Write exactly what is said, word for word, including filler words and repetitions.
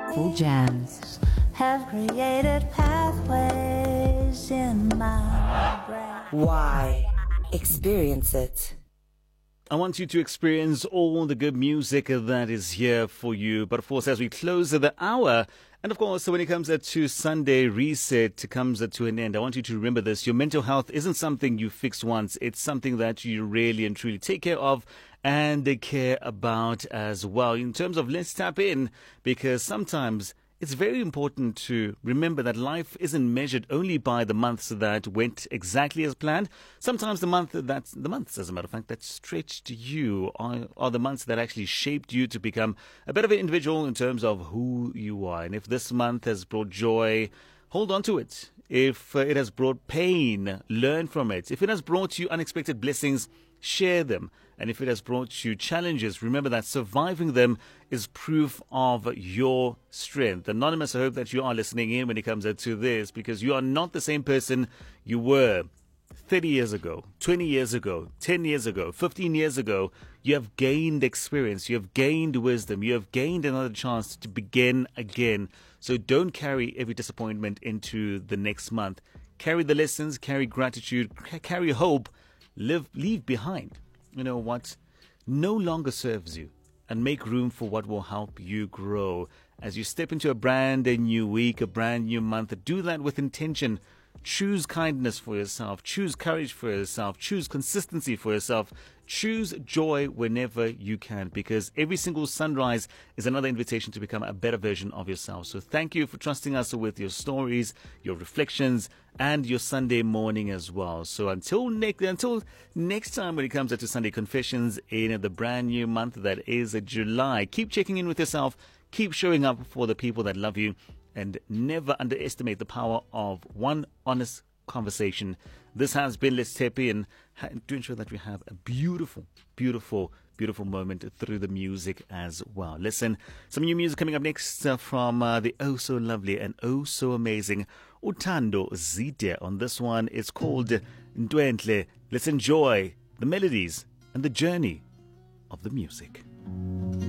Cool Jams have created pathways in my brain. Why? Experience it. I want you to experience all the good music that is here for you. But of course, as we close the hour, and of course, when it comes to Sunday Reset comes to an end, I want you to remember this. Your mental health isn't something you fix once. It's something that you really and truly take care of and care about as well. In terms of let's tap in, because sometimes it's very important to remember that life isn't measured only by the months that went exactly as planned. Sometimes the month that's the months, as a matter of fact, that stretched you are, are the months that actually shaped you to become a better individual in terms of who you are. And if this month has brought joy, hold on to it. If uh, it has brought pain, learn from it. If it has brought you unexpected blessings, share them. And if it has brought you challenges, remember that surviving them is proof of your strength. Anonymous, I hope that you are listening in when it comes to this, because you are not the same person you were thirty years ago, twenty years ago, ten years ago, fifteen years ago. You have gained experience. You have gained wisdom. You have gained another chance to begin again. So don't carry every disappointment into the next month. Carry the lessons, carry gratitude, carry hope, live, leave behind, you know, what no longer serves you, and make room for what will help you grow. As you step into a brand new week, a brand new month, do that with intention. Choose kindness for yourself. Choose courage for yourself. Choose consistency for yourself. Choose joy whenever you can, because every single sunrise is another invitation to become a better version of yourself. So thank you for trusting us with your stories, your reflections, and your Sunday morning as well. So until next, until next time when it comes to Sunday Confessions in the brand new month that is July, keep checking in with yourself. Keep showing up for the people that love you. And never underestimate the power of one honest conversation. This has been Let's Tap In, to ensure that we have a beautiful, beautiful, beautiful moment through the music as well. Listen, some new music coming up next uh, from uh, the oh so lovely and oh so amazing Uthando Zide. On this one, it's called Ndwentle. Let's enjoy the melodies and the journey of the music.